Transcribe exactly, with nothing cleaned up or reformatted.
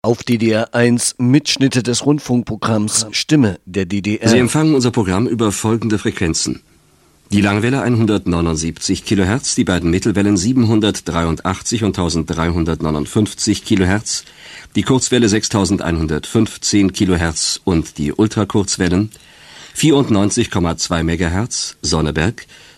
Auf D D R eins Mitschnitte des Rundfunkprogramms Stimme der D D R. Sie empfangen unser Programm über folgende Frequenzen. Die Langwelle hundertneunundsiebzig Kilohertz, die beiden Mittelwellen siebenhundertdreiundachtzig und eintausenddreihundertneunundfünfzig Kilohertz, die Kurzwelle sechstausendeinhundertfünfzehn Kilohertz und die Ultrakurzwellen vierundneunzig Komma zwei Megahertz Sonneberg,